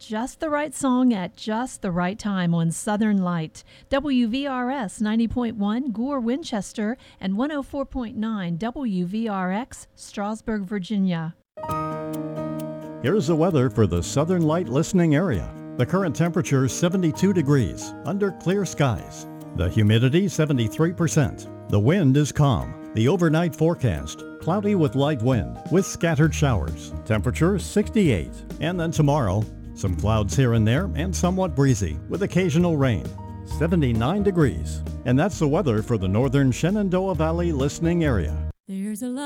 just the right song at just the right time on Southern Light. WVRS 90.1 Gore, Winchester, and 104.9 WVRX, Strasburg, Virginia. Here's the weather for the Southern Light listening area. The current temperature is 72 degrees under clear skies. The humidity 73%. The wind is calm. The overnight forecast, cloudy with light wind with scattered showers. Temperature 68. And then tomorrow, some clouds here and there and somewhat breezy with occasional rain. 79 degrees. And that's the weather for the northern Shenandoah Valley listening area. There's a lot